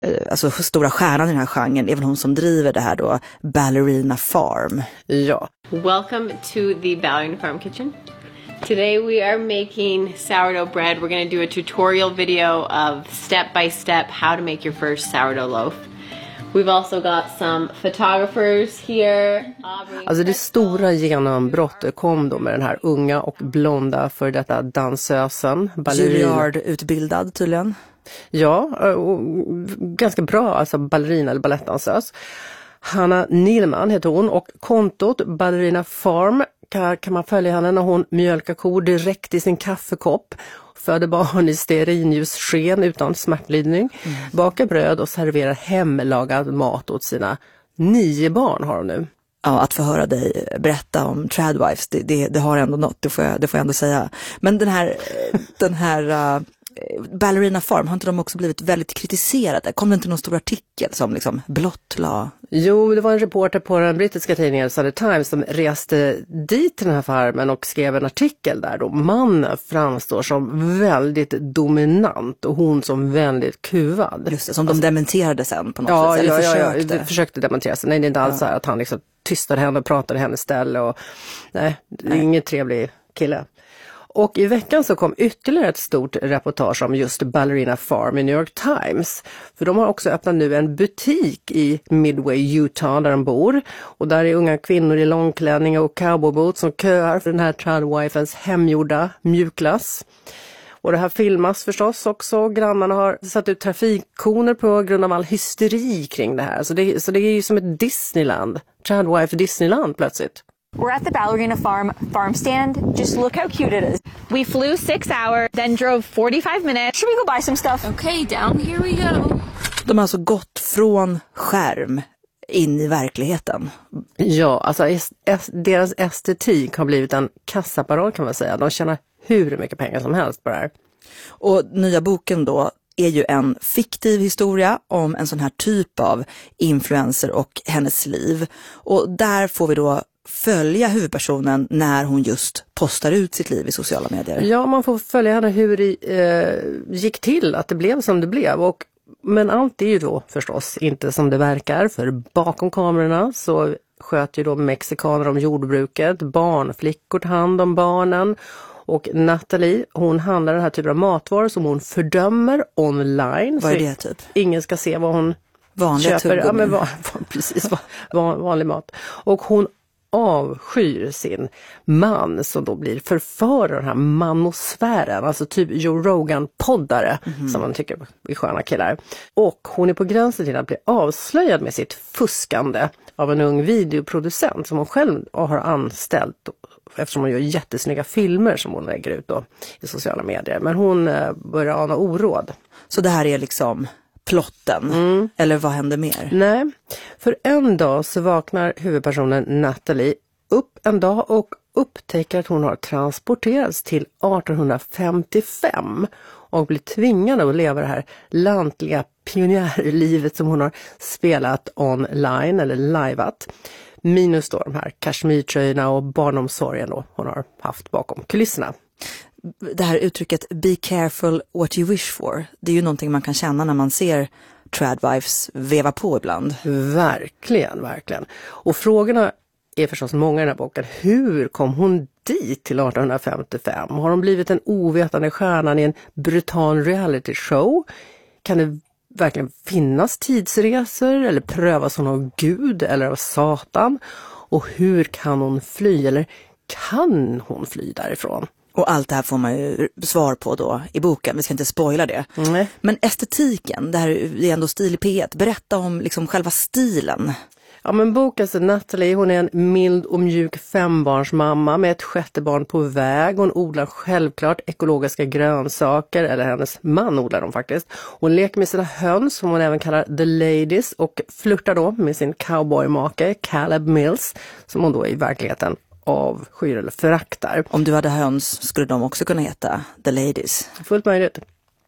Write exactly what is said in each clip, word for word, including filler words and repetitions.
alltså stora stjärnan i den här genren är väl hon som driver det här då, Ballerina Farm. Ja. Welcome to the Ballerina Farm kitchen. Today we are making sourdough bread. We're going to do a tutorial video of step by step how to make your first sourdough loaf. We've also got some photographers here. Alltså det stora genombrottet kom då med den här unga och blonda för detta dansösen. Juilliard-utbildad tydligen. Ja, och ganska bra, alltså ballerina eller ballettdansös. Hanna Nilman heter hon och kontot Ballerina Farm kan, kan man följa henne när hon mjölkar kor direkt i sin kaffekopp. Föder barn i stearinljussken utan smärtlidning. Mm. Bakar bröd och serverar hemlagad mat åt sina nio barn har hon nu. Ja, att få höra dig berätta om Tradwives, det, det, det har ändå något, det får jag, det får jag ändå säga. Men den här, den här uh, Ballerina Farm, har inte de också blivit väldigt kritiserade? Kom det inte någon stor artikel som liksom blottlade? Jo, det var en reporter på den brittiska tidningen Sunday Times som reste dit till den här farmen och skrev en artikel där då mannen framstår som väldigt dominant och hon som väldigt kuvad. Just det, som de dementerade sen på något ja, sätt. Eller ja, försökte. Ja, ja, försökte dementera sig. Nej, det är inte alls så här att han liksom tystade henne och pratade hennes ställe. Och, nej, det är nej. Ingen trevlig kille. Och i veckan så kom ytterligare ett stort reportage om just Ballerina Farm i New York Times. För de har också öppnat nu en butik i Midway, Utah där de bor. Och där är unga kvinnor i långklänning och cowboyboots som köar för den här Tradwifens hemgjorda mjukglass. Och det här filmas förstås också. Grannarna har satt ut trafikkoner på grund av all hysteri kring det här. Så det, så det är ju som ett Disneyland. Tradwife Disneyland plötsligt. We're at the Ballerina Farm farm stand. Just look how cute it is. We flew six hours, then drove forty-five minutes. Should we go buy some stuff? Okay, down here we go. De har alltså gått från skärm in i verkligheten. Ja, alltså es- es- deras estetik har blivit en kassaapparat kan man säga. De tjänar hur mycket pengar som helst på det här. Och nya boken då är ju en fiktiv historia om en sån här typ av influencer och hennes liv. Och där får vi då följa huvudpersonen när hon just postar ut sitt liv i sociala medier. Ja, man får följa henne hur det eh, gick till att det blev som det blev. Och, men allt är ju då förstås inte som det verkar, för bakom kamerorna så sköter ju då mexikaner om jordbruket, barnflickor tar hand om barnen. Och Natalie, hon handlar den här typen av matvaror som hon fördömer online. Vad är det typ? Ingen ska se vad hon Vanliga köper. Ja, men va, precis, van, vanlig mat. Och hon avskyr sin man som då blir förförare av den här manosfären, alltså typ Joe Rogan-poddare mm. som man tycker är sköna killar. Och hon är på gränsen till att bli avslöjad med sitt fuskande av en ung videoproducent som hon själv har anställt eftersom hon gör jättesnygga filmer som hon lägger ut då i sociala medier. Men hon eh, börjar ana oråd. Så det här är liksom plotten, mm. eller vad händer mer? Nej, för en dag så vaknar huvudpersonen Natalie upp en dag och upptäcker att hon har transporterats till arton femtiofem och blir tvingad att leva det här lantliga pionjärlivet som hon har spelat online eller liveat. Minus då de här kashmirtröjorna och barnomsorgen då hon har haft bakom kulisserna. Det här uttrycket be careful what you wish for, det är ju någonting man kan känna när man ser Tradwives veva på ibland. Verkligen, verkligen. Och frågorna är förstås många i den här boken. Hur kom hon dit till arton femtiofem? Har hon blivit en ovetande stjärnan i en brutal reality show? Kan det verkligen finnas tidsresor eller prövas hon av Gud eller av Satan? Och hur kan hon fly eller kan hon fly därifrån? Och allt det här får man ju svar på då i boken. Vi ska inte spoila det. Mm. Men estetiken, det här är ändå stil i P ett. Berätta om liksom själva stilen. Ja, men boken så Natalie, hon är en mild och mjuk fembarnsmamma med ett sjätte barn på väg. Hon odlar självklart ekologiska grönsaker, eller hennes man odlar dem faktiskt. Hon leker med sina höns som hon även kallar The Ladies och flirtar då med sin cowboymake Caleb Mills som hon då i verkligheten avskyr eller föraktar. Om du hade höns skulle de också kunna heta The Ladies. Fullt möjligt.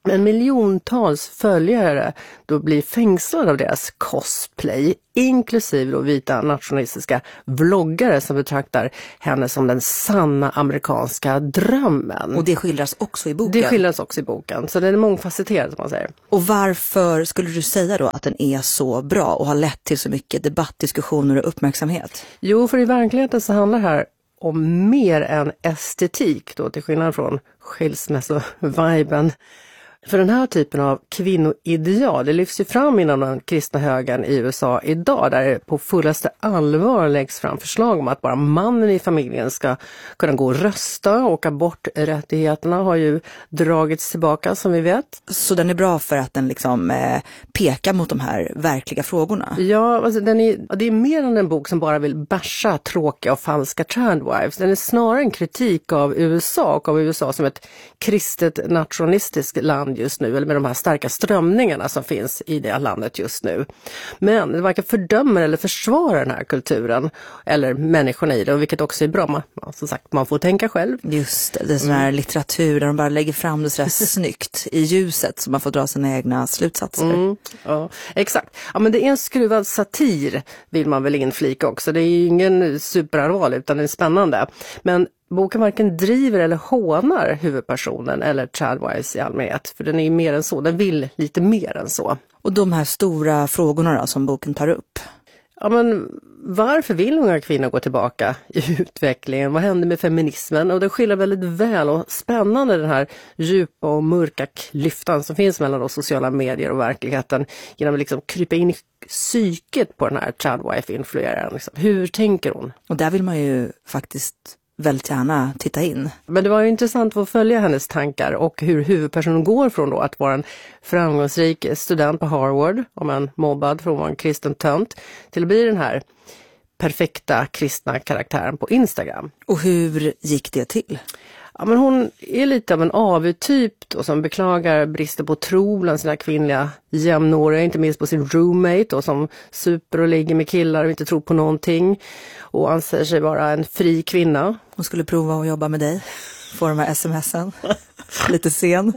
Men miljontals följare då blir fängslade av deras cosplay, inklusive då vita nationalistiska vloggare som betraktar henne som den sanna amerikanska drömmen. Och det skildras också i boken? Det skildras också i boken, så den är mångfacetterad som man säger. Och varför skulle du säga då att den är så bra och har lett till så mycket debatt, diskussioner och uppmärksamhet? Jo, för i verkligheten så handlar det här om mer än estetik då, till skillnad från skilsmässoviben. För den här typen av kvinnoideal, det lyfts ju fram inom den kristna högern i U S A idag, där det på fullaste allvar läggs fram förslag om att bara mannen i familjen ska kunna gå och rösta, och aborträttigheterna har ju dragits tillbaka som vi vet. Så den är bra för att den liksom eh, pekar mot de här verkliga frågorna? Ja, alltså den är, det är mer än en bok som bara vill basha tråkiga och falska tradwives. Den är snarare en kritik av U S A och av U S A som ett kristet nationalistiskt land just nu, eller med de här starka strömningarna som finns i det landet just nu. Men det varken fördömer eller försvarar den här kulturen eller människorna i det, vilket också är bra. Man, som sagt, man får tänka själv. Just det, det är sån här mm. litteratur där de bara lägger fram det så där snyggt i ljuset så man får dra sina egna slutsatser. Mm, ja, exakt. Ja, men det är en skruvad satir, vill man väl inflika också. Det är ju ingen superallvarlig utan det är spännande. Men boken varken driver eller hånar huvudpersonen eller tradwives i allmänhet. För den är ju mer än så, den vill lite mer än så. Och de här stora frågorna då, som boken tar upp? Ja, men varför vill unga kvinnor gå tillbaka i utvecklingen? Vad händer med feminismen? Och det skiljer väldigt väl och spännande den här djupa och mörka klyftan som finns mellan de sociala medier och verkligheten, genom att liksom krypa in i psyket på den här tradwife-influeraren. Liksom. Hur tänker hon? Och där vill man ju faktiskt väldigt gärna titta in. Men det var ju intressant att följa hennes tankar och hur huvudpersonen går från då att vara en framgångsrik student på Harvard, om en mobbad från att vara en kristen tönt, till att bli den här perfekta kristna karaktären på Instagram. Och hur gick det till? Ja, men hon är lite av en avutyp då, som beklagar brister på tro bland sina kvinnliga jämnåriga, inte minst på sin roommate och som super och ligger med killar och inte tror på någonting och anser sig vara en fri kvinna. Hon skulle prova att jobba med dig, få de här smsen, lite sen,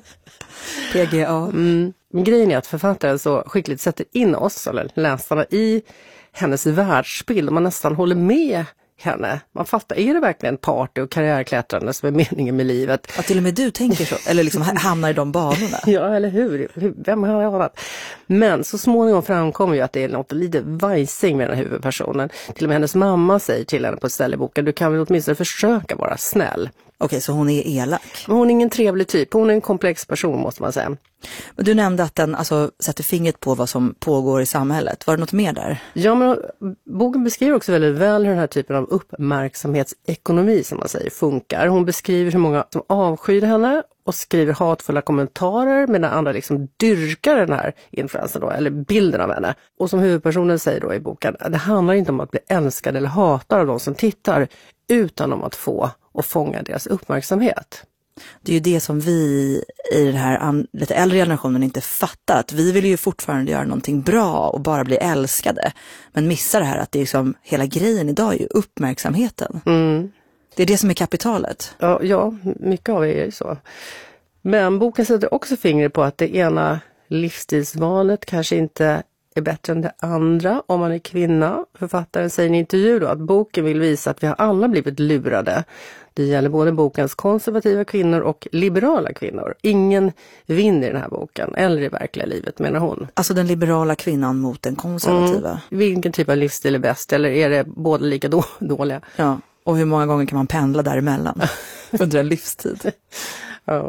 P G A. Mm. Men grejen är att författaren så skickligt sätter in oss, eller läsarna, i hennes världsbild och man nästan håller med henne. Man fattar, är det verkligen party och karriärklättrande som är meningen med livet? Att till och med du tänker så, eller liksom hamnar i de banorna. Ja, eller hur? Vem har jag anat? Men så småningom framkommer ju att det är något lite vajsing med den här huvudpersonen. Till och med hennes mamma säger till henne på ett ställe i boken, du kan väl åtminstone försöka vara snäll. Okej, så hon är elak? Men hon är ingen trevlig typ. Hon är en komplex person, måste man säga. Men du nämnde att den alltså sätter fingret på vad som pågår i samhället. Var det något mer där? Ja, men boken beskriver också väldigt väl hur den här typen av uppmärksamhetsekonomi, som man säger, funkar. Hon beskriver hur många som avskyr henne och skriver hatfulla kommentarer, medan andra liksom dyrkar den här influensen då, eller bilden av henne. Och som huvudpersonen säger då i boken, det handlar inte om att bli älskad eller hatad av de som tittar, utan om att få och fånga deras uppmärksamhet. Det är ju det som vi i den här lite äldre generationen inte fattar. Att vi vill ju fortfarande göra någonting bra och bara bli älskade. Men missar det här att det är liksom, hela grejen idag är ju uppmärksamheten. Mm. Det är det som är kapitalet. Ja, ja, mycket av det är ju så. Men boken sätter också fingret på att det ena livsstilsvalet kanske inte är bättre än det andra om man är kvinna. Författaren säger i en intervju då att boken vill visa att vi har alla blivit lurade. Det gäller både bokens konservativa kvinnor och liberala kvinnor. Ingen vinner i den här boken, eller i verkliga livet, menar hon. Alltså den liberala kvinnan mot den konservativa. Mm. Vilken typ av livsstil är bäst, eller är det båda lika då- dåliga? Ja, och hur många gånger kan man pendla däremellan under en livstid? Ja.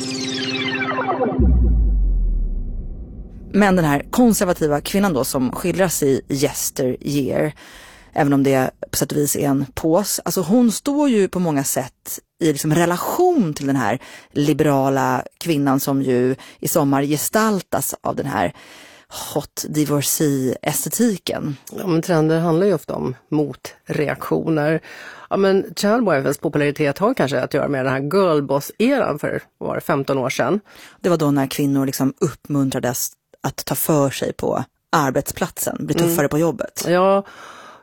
Men den här konservativa kvinnan då som skildras i Yesteryear, även om det på sätt och vis är en pås, alltså hon står ju på många sätt i liksom relation till den här liberala kvinnan som ju i sommar gestaltas av den här hot divorcee-estetiken. Ja, men trender handlar ju ofta om motreaktioner. Ja, men Childwifes popularitet har kanske att göra med den här girlboss-eran för var det femton år sedan. Det var då när kvinnor liksom uppmuntrades att ta för sig på arbetsplatsen, bli tuffare mm. på jobbet. Ja,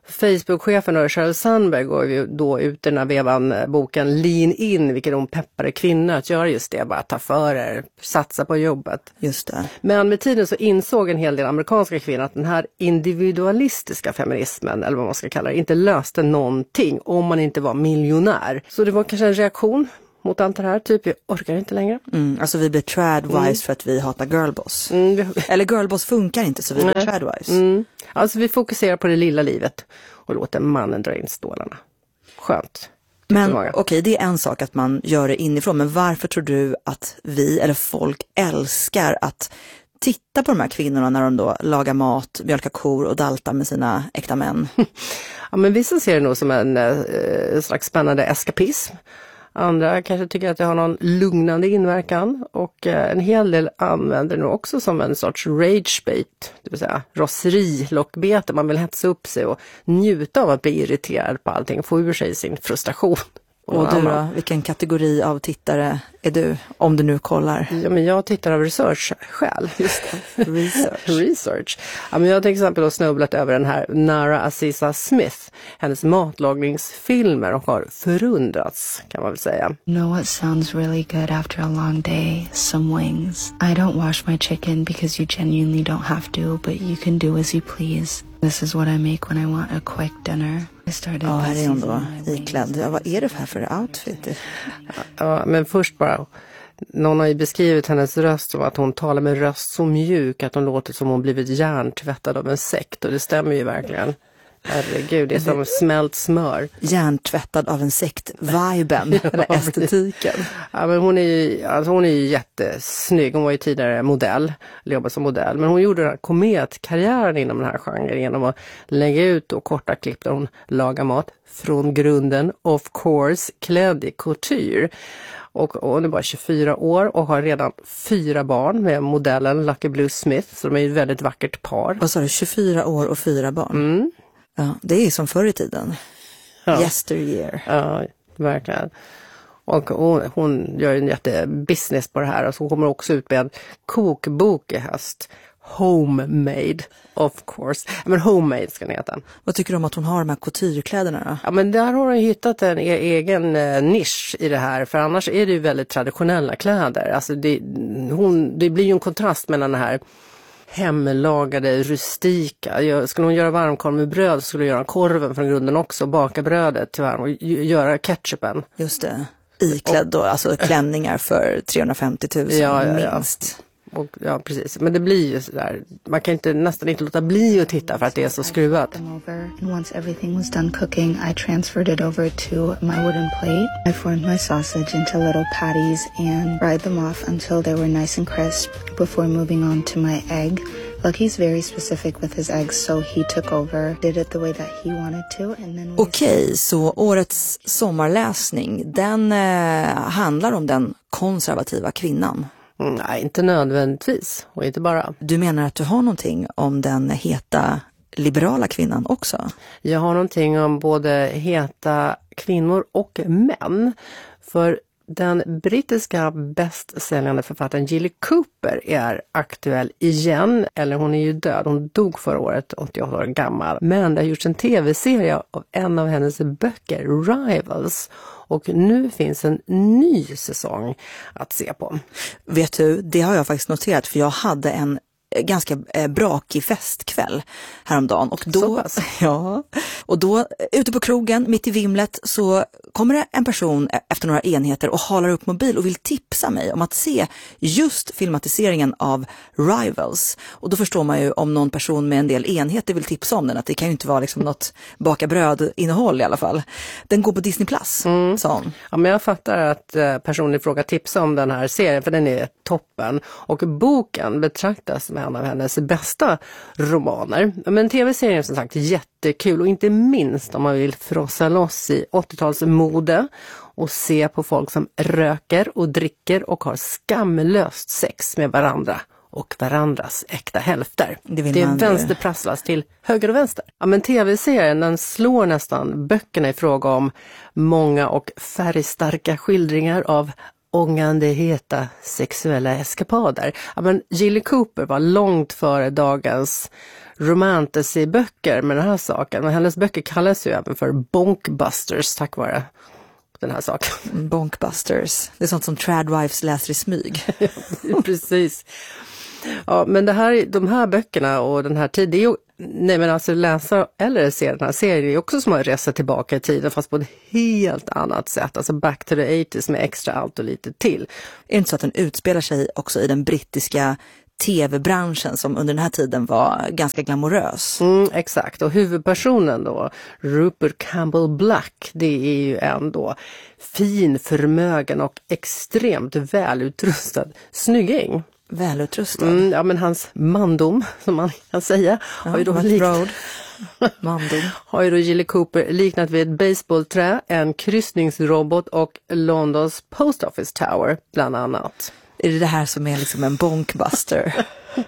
Facebook-chefen och Sheryl Sandberg går ju då ut i den här vevan boken Lean In, vilket de peppade kvinnor att göra just det, bara ta för er, satsa på jobbet. Just det. Men med tiden så insåg en hel del amerikanska kvinnor att den här individualistiska feminismen, eller vad man ska kalla det, inte löste någonting om man inte var miljonär. Så det var kanske en reaktion mot allt det här, typ, jag orkar inte längre. Mm, alltså vi blir tradwives mm. för att vi hatar girlboss. Mm, vi... Eller girlboss funkar inte, så vi blir tradwives. Mm. Alltså vi fokuserar på det lilla livet och låter mannen dra in stålarna. Skönt. Men okej, okay, det är en sak att man gör det inifrån, men varför tror du att vi, eller folk, älskar att titta på de här kvinnorna när de då lagar mat, mjölkar kor och daltar med sina äkta män? Ja, men vissa ser det nog som en eh, slags spännande eskapism. Andra kanske tycker att det har någon lugnande inverkan, och eh, en hel del använder det nog också som en sorts ragebait, det vill säga rosserilockbete. Man vill hetsa upp sig och njuta av att bli irriterad på allting, få ur sig sin frustration. Och du då, vilken kategori av tittare är du, om du nu kollar? Ja, men jag tittar av research själv. Just det, research. research. Ja, men jag har till exempel då snubblat över den här Nara Aziza Smith, hennes matlagningsfilmer, och har förundrats, kan man väl säga. Know what sounds really good after a long day? Some wings. I don't wash my chicken because you genuinely don't have to, but you can do as you please. This is what I make when I want a quick dinner. I started. Ja, här är hon då iklädd. Ja, vad är det här för outfit? Ja, men först bara, någon har ju beskrivit hennes röst som att hon talar med röst så mjuk att hon låter som hon blivit hjärntvättad av en sekt, och det stämmer ju verkligen. Herregud, det är som smält smör. Hjärntvättad av en sekt-viben, ja, eller estetiken. Ja, men hon är ju, alltså hon är ju jättesnygg. Hon var ju tidigare modell, jobbade som modell. Men hon gjorde den här kometkarriären inom den här genren genom att lägga ut och korta klipp där hon lagar mat från grunden, of course, klädd i couture. Och, och hon är bara tjugofyra år och har redan fyra barn med modellen Lucky Blue Smith. Så de är ju ett väldigt vackert par. Vad sa du, tjugofyra år och fyra barn? Mm. Ja, det är som förr i tiden. Ja. Yesteryear. Ja, verkligen. Och hon, hon gör en jättebusiness på det här. Och så kommer också ut med en kokbok i höst. Homemade, of course. Men homemade ska den heta. Vad tycker du om att hon har de här couturekläderna då? Ja, men där har hon hittat en e- egen eh, nisch i det här. För annars är det ju väldigt traditionella kläder. Alltså det, hon, det blir ju en kontrast mellan det här hemlagade, rustika. Skulle hon göra varmkorv med bröd så skulle hon göra korven från grunden också. Baka brödet till varm och göra ketchupen. Just det. Iklädd då, alltså klänningar för trehundrafemtio tusen ja, ja, minst. Ja. Och, ja, precis. Men det blir ju sådär. Man kan inte, nästan inte låta bli att titta för att det är så skruvat. And once everything was done cooking, I transferred it over to my wooden plate. I formed my sausage into little patties and fried them off until they were nice and crisp before moving on to my egg. Lucky's very specific with his eggs, so he took over, did it the way that he wanted to. And then Okej, okay, så årets sommarläsning, den eh, handlar om den konservativa kvinnan. Nej, inte nödvändigtvis. Och inte bara. Du menar att du har någonting om den heta liberala kvinnan också? Jag har någonting om både heta kvinnor och män. För den brittiska bästsäljande författaren Gilly Cooper är aktuell igen. Eller hon är ju död. Hon dog förra året, åttioåtta år gammal. Men det har gjorts en tv-serie av en av hennes böcker, Rivals. Och nu finns en ny säsong att se på. Vet du, det har jag faktiskt noterat, för jag hade en ganska brakig festkväll häromdagen. Och då, ja, och då ute på krogen, mitt i vimlet, så kommer det en person efter några enheter och halar upp mobil och vill tipsa mig om att se just filmatiseringen av Rivals. Och då förstår man ju om någon person med en del enheter vill tipsa om den, att det kan ju inte vara liksom något baka bröd-innehåll i alla fall. Den går på Disney Plus, mm. sa hon. Ja, men jag fattar att personen i fråga tipsar om den här serien, för den är toppen. Och boken betraktas som en av hennes bästa romaner. Men tv-serien är som sagt jättekul, och inte minst om man vill frossa loss i åttiotalsmode och se på folk som röker och dricker och har skamlöst sex med varandra och varandras äkta hälfter. Det, det är vänsterprasslas till höger och vänster. Ja, men tv-serien, den slår nästan böckerna i fråga om många och färgstarka skildringar av ångande heta sexuella eskapader. Ja, men Jilly Cooper var långt före dagens romantasy-böcker med den här saken. Men hennes böcker kallas ju även för bonkbusters tack vare den här saken. Bonkbusters, det är sånt som tradwives läser i smyg. Precis. Ja, men det här, de här böckerna och den här tiden, det är ju, nej men alltså läsa eller se den här serien är också som att resa tillbaka i tiden fast på ett helt annat sätt. Alltså back to the åttiotalet med extra allt och lite till. Är det inte så att den utspelar sig också i den brittiska tv-branschen som under den här tiden var ganska glamorös? Mm, exakt, och huvudpersonen då, Rupert Campbell Black, det är ju en då fin, förmögen och extremt välutrustad snygging. Välutrustad? Mm, ja, men hans mandom, som man kan säga, ja, har ju då Matt lik... Road. Mandom. har ju då Jilly Cooper liknat vid ett baseballträ, en kryssningsrobot och Londons Post Office Tower bland annat. Är det det här som är liksom en bonkbuster?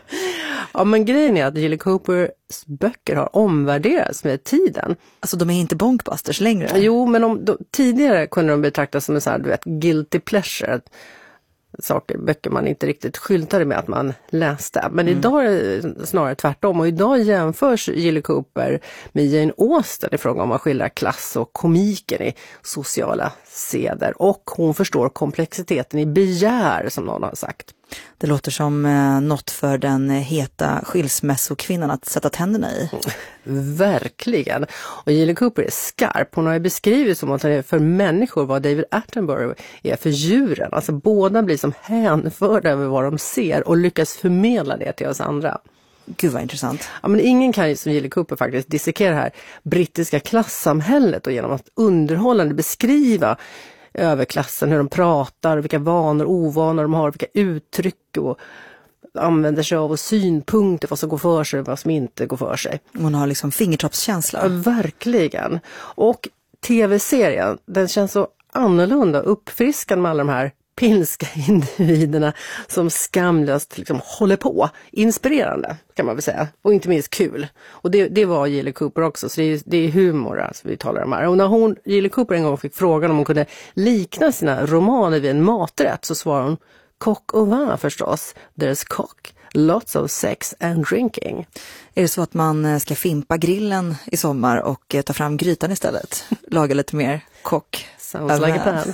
Ja, men grejen är att Jilly Coopers böcker har omvärderats med tiden. Alltså de är inte bonkbusters längre? Jo, men om, då, tidigare kunde de betraktas som en sån här, du vet, guilty pleasure. Saker, böcker man inte riktigt skyltade med att man läste. Men mm. idag är det snarare tvärtom. Och idag jämförs Jilly Cooper med Jane Austen i fråga om att skildra klass och komiken i sociala seder. Och hon förstår komplexiteten i begär, som någon har sagt. Det låter som eh, något för den heta skilsmässokvinnan att sätta tänderna i. Verkligen. Och Jilly Cooper är skarp. Hon har ju beskrivit som att det är för människor vad David Attenborough är för djuren. Alltså båda blir som hänförda över vad de ser och lyckas förmedla det till oss andra. Gud vad intressant. Ja, men ingen kan ju som Jilly Cooper faktiskt dissekera det här brittiska klassamhället och genom att underhållande beskriva överklassen, hur de pratar, vilka vanor och ovanor de har, vilka uttryck och använder sig av och synpunkter, vad som går för sig och vad som inte går för sig. Hon har liksom fingertoppskänsla. Ja, verkligen. Och tv-serien, den känns så annorlunda, uppfriskande med alla de här pilska individerna som skamlöst liksom håller på. Inspirerande kan man väl säga. Och inte minst kul. Och det, det var Jilly Cooper också. Så det är, det är humor alltså vi talar om här. Och när hon, Jilly Cooper en gång fick frågan om hon kunde likna sina romaner vid en maträtt så svarade hon coq au vin förstås. There's cock, lots of sex and drinking. Är det så att man ska fimpa grillen i sommar och ta fram grytan istället? Laga lite mer kock. Sounds like a plan.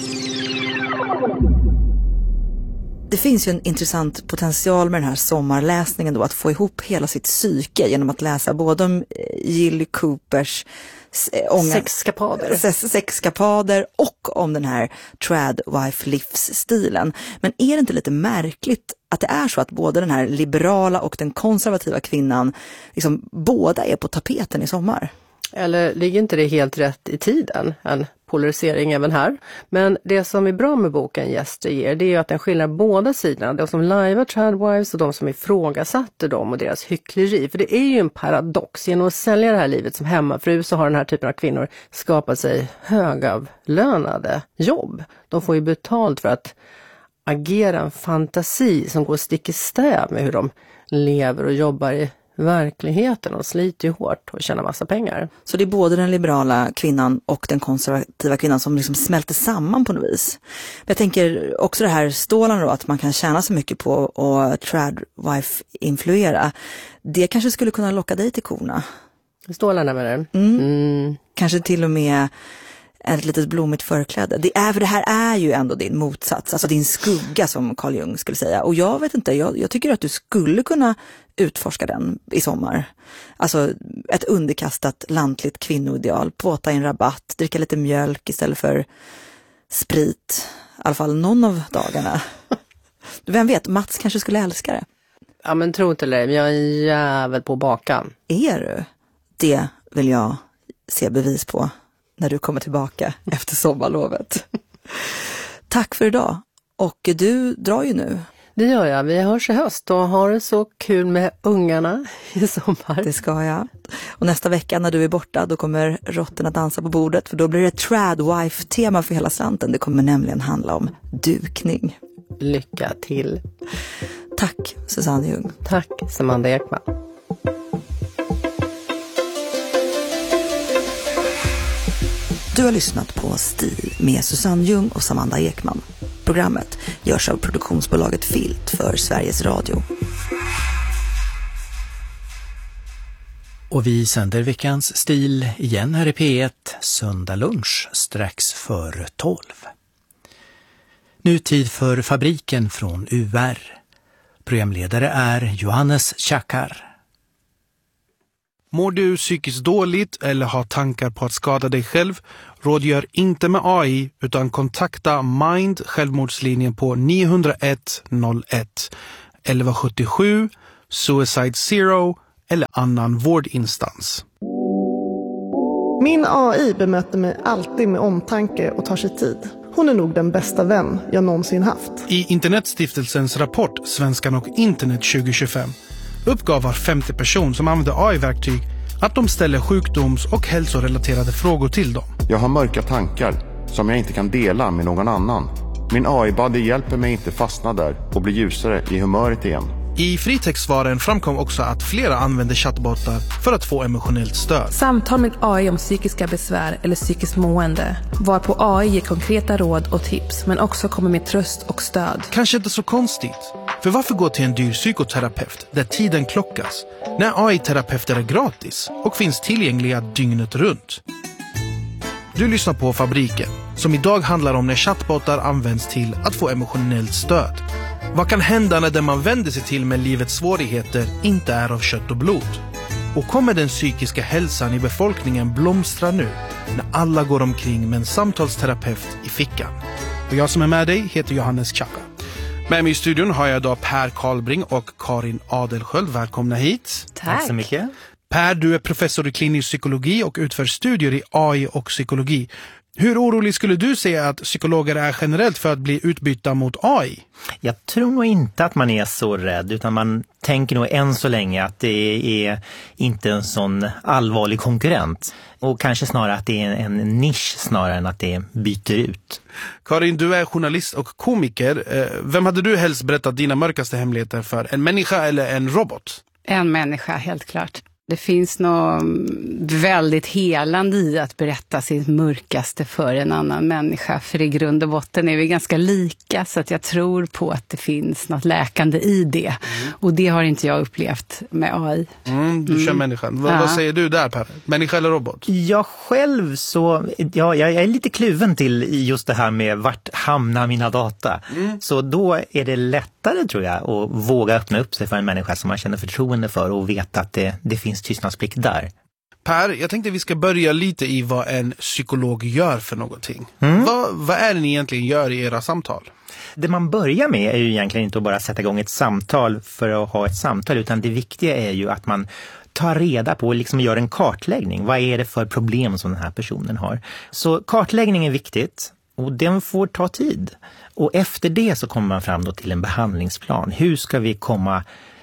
Det finns ju en intressant potential med den här sommarläsningen då, att få ihop hela sitt psyke genom att läsa både om Jilly Coopers ånga, sexskapader. sexskapader och om den här tradwife livsstilen. Men är det inte lite märkligt att det är så att både den här liberala och den konservativa kvinnan liksom båda är på tapeten i sommar? Eller ligger inte det helt rätt i tiden? En polarisering även här. Men det som är bra med boken Gäster ger, det är ju att den skiljer båda sidorna. De som lajvar tradwives och de som ifrågasatte dem och deras hyckleri. För det är ju en paradox. Genom att sälja det här livet som hemmafru så har den här typen av kvinnor skapat sig högavlönade jobb. De får ju betalt för att agera en fantasi som går stick i stäv med hur de lever och jobbar i verkligheten och sliter hårt och tjänar massa pengar. Så det är både den liberala kvinnan och den konservativa kvinnan som liksom smälter samman på något vis. Jag tänker också det här stålarna då, att man kan tjäna så mycket på att tradwife-influera. Det kanske skulle kunna locka dig till korna. Stålarna med det? Mm. Mm. Kanske till och med ett litet blommigt förkläde. Det är, för det här är ju ändå din motsats, alltså din skugga som Carl Jung skulle säga. Och jag vet inte, jag, jag tycker att du skulle kunna utforska den i sommar. Alltså ett underkastat lantligt kvinnoideal, påta i en rabatt, dricka lite mjölk istället för sprit. I alla fall någon av dagarna. Vem vet, Mats kanske skulle älska det. Ja men tro inte det, jag är en jävel på bakan. Är du? Det vill jag se bevis på när du kommer tillbaka efter sommarlovet. Tack för idag. Och du drar ju nu. Det gör jag. Vi hörs i höst och har det så kul med ungarna i sommar. Det ska jag. Och nästa vecka när du är borta då kommer råttorna dansa på bordet. För då blir det tradwife-tema för hela slanten. Det kommer nämligen handla om dukning. Lycka till. Tack Susanne Ljung. Tack Samanda Ekman. Du har lyssnat på Stil med Susanne Ljung och Samanda Ekman. Programmet görs av produktionsbolaget Filt för Sveriges Radio. Och vi sänder veckans stil igen här i P ett, söndag lunch strax före tolv. Nu tid för Fabriken från U R. Programledare är Johannes Chakar. Mår du psykiskt dåligt eller har tankar på att skada dig själv? Rådgör inte med A I utan kontakta Mind självmordslinjen på nio noll ett noll ett, elva sjuttiosju, Suicide Zero eller annan vårdinstans. Min A I bemöter mig alltid med omtanke och tar sig tid. Hon är nog den bästa vän jag någonsin haft. I Internetstiftelsens rapport Svenskan och internet tjugo tjugofem uppgav var femte person som använder A I-verktyg att de ställer sjukdoms- och hälsorelaterade frågor till dem. Jag har mörka tankar som jag inte kan dela med någon annan. Min A I-buddy hjälper mig inte fastna där och bli ljusare i humöret igen. I fritextsvaren framkom också att flera använder chattbottar för att få emotionellt stöd. Samtal med A I om psykiska besvär eller psykiskt mående, varpå A I ger konkreta råd och tips men också kommer med tröst och stöd. Kanske inte så konstigt. För varför gå till en dyr psykoterapeut där tiden klockas när A I-terapeuter är gratis och finns tillgängliga dygnet runt? Du lyssnar på Fabriken, som idag handlar om när chattbottar används till att få emotionellt stöd. Vad kan hända när den man vänder sig till med livets svårigheter inte är av kött och blod? Och kommer den psykiska hälsan i befolkningen blomstra nu när alla går omkring med en samtalsterapeut i fickan? Och jag som är med dig heter Johannes Chaka. Med mig i studion har jag idag Per Karlbring och Karin Adelsköld. Välkomna hit. Tack. Tack så mycket. Per, du är professor i klinisk psykologi och utför studier i A I och psykologi. Hur orolig skulle du säga att psykologer är generellt för att bli utbytta mot A I? Jag tror nog inte att man är så rädd, utan man tänker nog än så länge att det är inte en sån allvarlig konkurrent. Och kanske snarare att det är en nisch snarare än att det byter ut. Karin, du är journalist och komiker. Vem hade du helst berättat dina mörkaste hemligheter för? En människa eller en robot? En människa, helt klart. Det finns något väldigt helande i att berätta sitt mörkaste för en annan människa. För i grund och botten är vi ganska lika, så att jag tror på att det finns något läkande i det. Mm. Och det har inte jag upplevt med A I. Mm, du kör mm. människan. V- ja. Vad säger du där, Per? Människa eller robot? Jag själv så, ja, jag är lite kluven till just det här med vart hamnar mina data. Mm. Så då är det lättare, tror jag, att våga öppna upp sig för en människa som man känner förtroende för och veta att det, det finns tystnadsplikt där. Per, jag tänkte vi ska börja lite i vad en psykolog gör för någonting. Mm. Vad, vad är det ni egentligen gör i era samtal? Det man börjar med är ju egentligen inte att bara sätta igång ett samtal för att ha ett samtal, utan det viktiga är ju att man tar reda på och liksom gör en kartläggning. Vad är det för problem som den här personen har? Så kartläggning är viktigt och den får ta tid. Och efter det så kommer man fram då till en behandlingsplan. Hur ska vi komma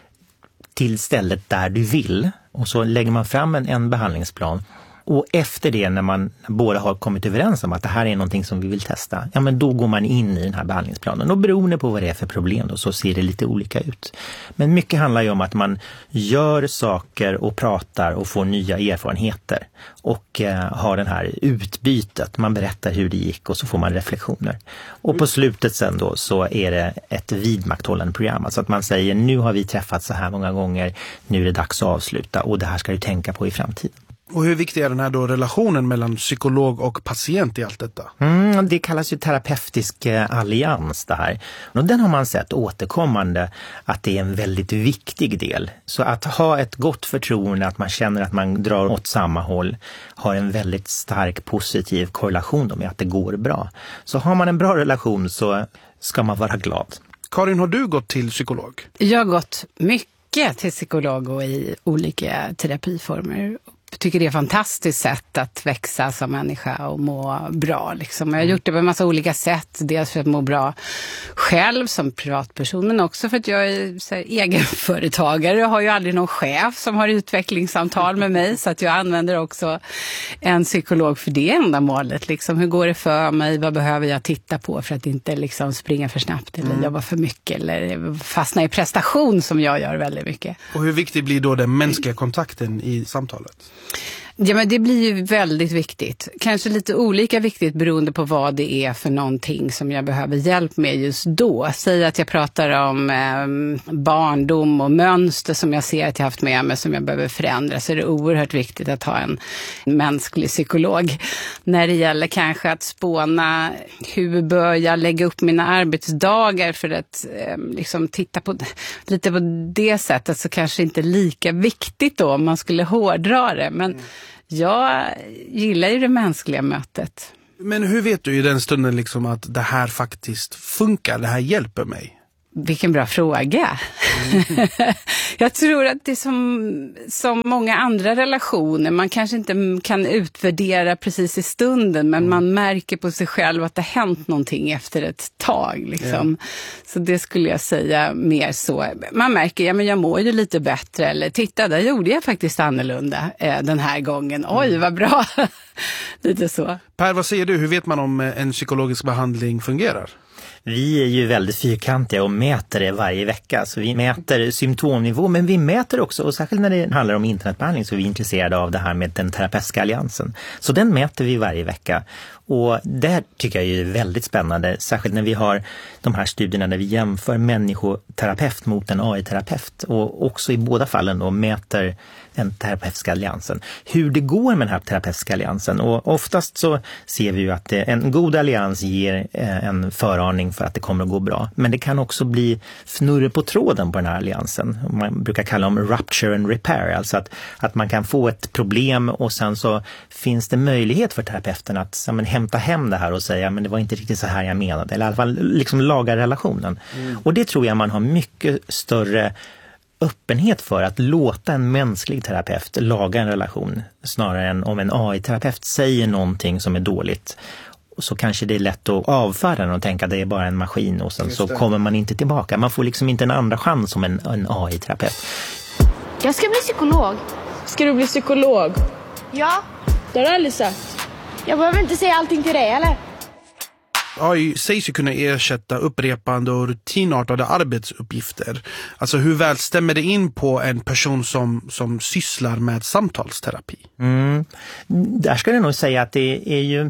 till stället där du vill? Och så lägger man fram en, en behandlingsplan. Och efter det, när man båda har kommit överens om att det här är någonting som vi vill testa, ja men då går man in i den här behandlingsplanen. Och beroende på vad det är för problem då, så ser det lite olika ut. Men mycket handlar ju om att man gör saker och pratar och får nya erfarenheter. Och eh, har den här utbytet. Man berättar hur det gick och så får man reflektioner. Och på slutet sen då så är det ett vidmakthållande program. Alltså att man säger, nu har vi träffat så här många gånger, nu är det dags att avsluta och det här ska du tänka på i framtiden. Och hur viktig är den här då relationen mellan psykolog och patient i allt detta? Mm, det kallas ju terapeutisk allians det här. Och den har man sett återkommande att det är en väldigt viktig del. Så att ha ett gott förtroende, att man känner att man drar åt samma håll, har en väldigt stark positiv korrelation med att det går bra. Så har man en bra relation så ska man vara glad. Karin, har du gått till psykolog? Jag har gått mycket till psykolog och i olika terapiformer. Jag tycker det är ett fantastiskt sätt att växa som människa och må bra. Liksom. Jag har gjort det på en massa olika sätt. Dels för att må bra själv som privatperson, men också för att jag är så här, egenföretagare. Jag har ju aldrig någon chef som har utvecklingssamtal med mig, så att jag använder också en psykolog för det ändamålet. Liksom. Hur går det för mig? Vad behöver jag titta på för att inte liksom, springa för snabbt eller mm. jobba för mycket eller fastna i prestation som jag gör väldigt mycket. Och hur viktig blir då den mänskliga kontakten i samtalet? Ja, men det blir ju väldigt viktigt. Kanske lite olika viktigt beroende på vad det är för någonting som jag behöver hjälp med just då. Säg att jag pratar om eh, barndom och mönster som jag ser att jag haft med mig som jag behöver förändra, så är det oerhört viktigt att ha en mänsklig psykolog. När det gäller kanske att spåna hur bör jag lägga upp mina arbetsdagar för att eh, liksom titta på lite på det sättet, så kanske inte lika viktigt då om man skulle hårdra det. Men mm. jag gillar ju det mänskliga mötet. Men hur vet du i den stunden liksom att det här faktiskt funkar, det här hjälper mig? Vilken bra fråga. Mm. Jag tror att det är som, som många andra relationer. Man kanske inte kan utvärdera precis i stunden, men mm. man märker på sig själv att det har hänt någonting efter ett tag. Liksom. Ja. Så det skulle jag säga mer så. Man märker, ja men jag mår ju lite bättre. Eller titta, där gjorde jag faktiskt annorlunda eh, den här gången. Oj, mm. vad bra. Lite så. Per, vad säger du? Hur vet man om en psykologisk behandling fungerar? Vi är ju väldigt fyrkantiga och mäter det varje vecka. Så vi mäter symptomnivå, men vi mäter också, och särskilt när det handlar om internetbehandling så är vi intresserade av det här med den terapeutiska alliansen. Så den mäter vi varje vecka. Och det tycker jag är väldigt spännande, särskilt när vi har de här studierna där vi jämför människoterapeut mot en A I-terapeut. Och också i båda fallen då mäter den terapeutiska alliansen. Hur det går med den här terapeutiska alliansen. Och oftast så ser vi ju att en god allians ger en föraning för att det kommer att gå bra. Men det kan också bli fnurre på tråden på den här alliansen. Man brukar kalla dem rupture and repair. Alltså att, att man kan få ett problem och sen så finns det möjlighet för terapeuten att ja, men, hämta hem det här och säga men det var inte riktigt så här jag menade. Eller i alla fall liksom laga relationen. Mm. Och det tror jag man har mycket större öppenhet för att låta en mänsklig terapeut laga en relation snarare än om en A I-terapeut säger någonting som är dåligt. Så kanske det är lätt att avfärda den och tänka att det är bara en maskin och sen så kommer man inte tillbaka. Man får liksom inte en andra chans som en, en A I-terapeut. Jag ska bli psykolog. Ska du bli psykolog? Ja. Det har du aldrig sagt. Jag behöver inte säga allting till dig, eller? A I sägs ju kunna ersätta upprepande och rutinartade arbetsuppgifter. Alltså hur väl stämmer det in på en person som, som sysslar med samtalsterapi? Mm. Där ska jag nog säga att det är ju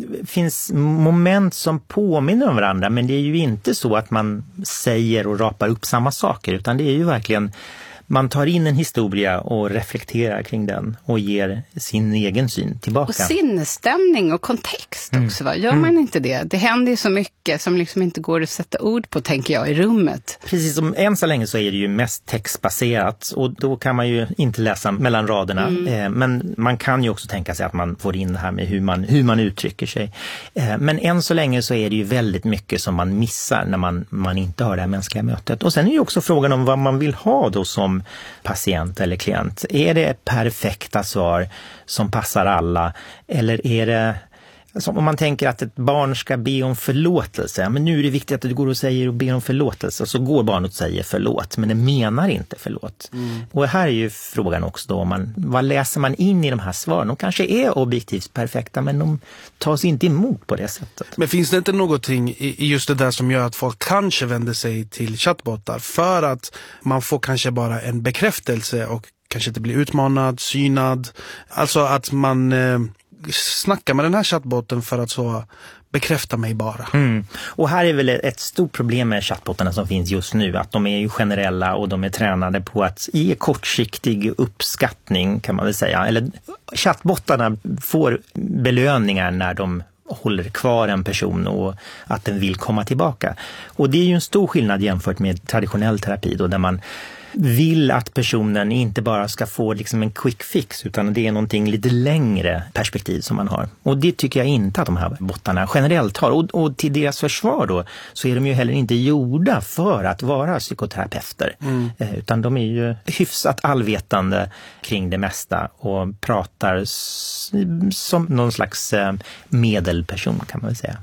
finns moment som påminner om varandra, men det är ju inte så att man säger och rapar upp samma saker, utan det är ju verkligen man tar in en historia och reflekterar kring den och ger sin egen syn tillbaka. Och sinnesstämning och kontext också, va? Gör Mm. man inte det? Det händer ju så mycket som liksom inte går att sätta ord på, tänker jag, i rummet. Precis, som än så länge så är det ju mest textbaserat och då kan man ju inte läsa mellan raderna. Mm. Eh, men man kan ju också tänka sig att man får in det här med hur man, hur man uttrycker sig. Eh, men än så länge så är det ju väldigt mycket som man missar när man, man inte har det här mänskliga mötet. Och sen är ju också frågan om vad man vill ha då som patient eller klient. Är det perfekta svar som passar alla? Eller är det som om man tänker att ett barn ska be om förlåtelse. Men nu är det viktigt att du går och säger och ber om förlåtelse. Så går barnet och säger förlåt, men det menar inte förlåt. Mm. Och här är ju frågan också då, man, vad läser man in i de här svaren? De kanske är objektivt perfekta, men de tas inte emot på det sättet. Men finns det inte någonting i just det där som gör att folk kanske vänder sig till chattbottar för att man får kanske bara en bekräftelse och kanske inte blir utmanad, synad? Alltså att man eh, snackar med den här chattbotten för att så bekräfta mig bara. Mm. Och här är väl ett stort problem med chattbottarna som finns just nu, att de är ju generella och de är tränade på att ge kortsiktig uppskattning, kan man väl säga. Eller chattbottarna får belöningar när de håller kvar en person och att den vill komma tillbaka. Och det är ju en stor skillnad jämfört med traditionell terapi då, där man vill att personen inte bara ska få liksom en quick fix, utan det är någonting lite längre perspektiv som man har. Och det tycker jag inte att de här bottarna generellt har. Och, och till deras försvar då så är de ju heller inte gjorda för att vara psykoterapeuter. Mm. Eh, utan de är ju hyfsat allvetande kring det mesta och pratar s- som någon slags eh, medelperson, kan man väl säga.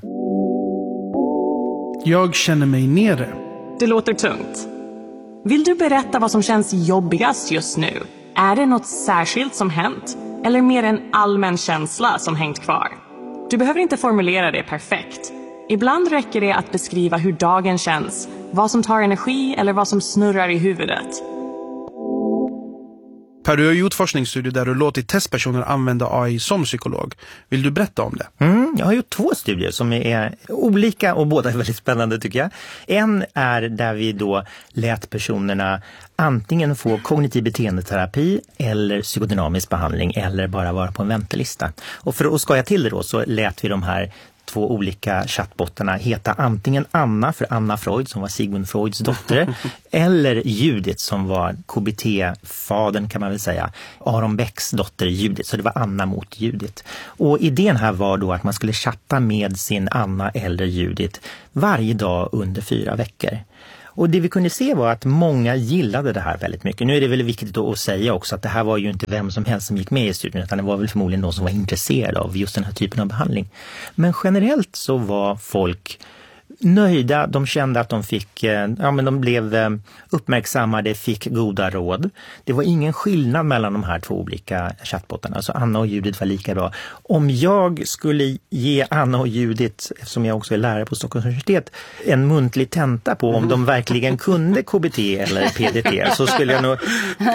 Jag känner mig nere. Det låter tungt. Vill du berätta vad som känns jobbigast just nu? Är det något särskilt som hänt? Eller mer en allmän känsla som hängt kvar? Du behöver inte formulera det perfekt. Ibland räcker det att beskriva hur dagen känns, vad som tar energi eller vad som snurrar i huvudet. Per, du har gjort forskningsstudier där du låtit testpersoner använda A I som psykolog. Vill du berätta om det? Mm, jag har gjort två studier som är olika och båda är väldigt spännande tycker jag. En är där vi då lät personerna antingen få kognitiv beteendeterapi eller psykodynamisk behandling eller bara vara på en väntelista. Och för att skoja till det då så lät vi de här två olika chattbottarna heta antingen Anna för Anna Freud som var Sigmund Freuds dotter eller Judith som var K B T-fadern kan man väl säga. Aron Becks dotter Judith, så det var Anna mot Judith. Och idén här var då att man skulle chatta med sin Anna eller Judith varje dag under fyra veckor. Och det vi kunde se var att många gillade det här väldigt mycket. Nu är det väl viktigt att säga också att det här var ju inte vem som helst som gick med i studien utan det var väl förmodligen de som var intresserade av just den här typen av behandling. Men generellt så var folk nöjda, de kände att de fick, ja men de blev uppmärksammade, fick goda råd. Det var ingen skillnad mellan de här två olika chattbottarna, alltså Anna och Judith var lika bra. Om jag skulle ge Anna och Judith, eftersom jag också är lärare på Stockholms universitet, en muntlig tenta på om de verkligen kunde K B T eller P D T så skulle jag nog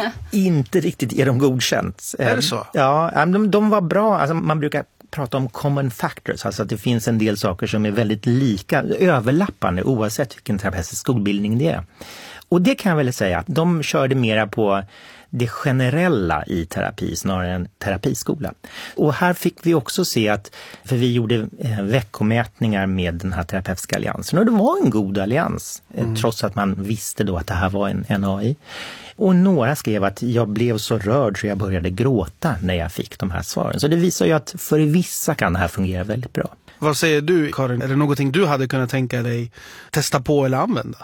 inte riktigt ge dem godkänt. Är det så? Ja, de, de var bra, alltså man brukar prata om common factors, alltså att det finns en del saker som är väldigt lika, överlappande oavsett vilken terapeutisk skolbildning det är. Och det kan jag väl säga att de körde mera på det generella i terapi snarare än terapiskola. Och här fick vi också se att, för vi gjorde eh, veckomätningar med den här terapeutiska alliansen och det var en god allians, mm. eh, trots att man visste då att det här var en, en A I. Och några skrev att jag blev så rörd så jag började gråta när jag fick de här svaren. Så det visar ju att för vissa kan det här fungera väldigt bra. Vad säger du, Karin? Är det någonting du hade kunnat tänka dig testa på eller använda?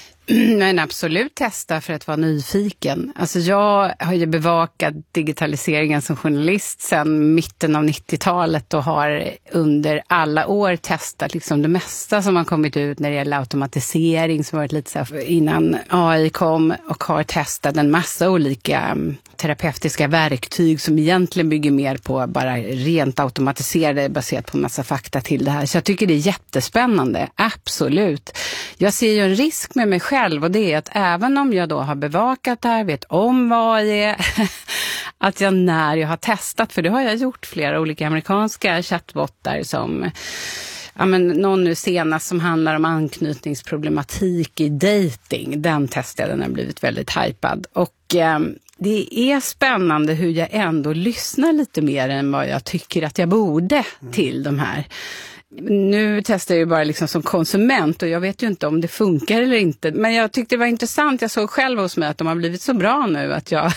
Men absolut testa för att vara nyfiken. Alltså jag har ju bevakat digitaliseringen som journalist sedan mitten av nittiotalet och har under alla år testat liksom det mesta som har kommit ut när det gäller automatisering som varit lite så här innan A I kom och har testat en massa olika terapeutiska verktyg som egentligen bygger mer på bara rent automatiserade baserat på en massa fakta till det här. Så jag tycker det är jättespännande, absolut. Jag ser ju en risk med mig själv och det är att även om jag då har bevakat det här, vet om vad det är, att jag när jag har testat, för det har jag gjort flera olika amerikanska chattbottar som, ja men någon nu senast som handlar om anknytningsproblematik i dating, den testade, den har blivit väldigt hypad och eh, det är spännande hur jag ändå lyssnar lite mer än vad jag tycker att jag borde till de här. Nu testar jag ju bara liksom som konsument och jag vet ju inte om det funkar eller inte. Men jag tyckte det var intressant, jag såg själv hos mig att de har blivit så bra nu att jag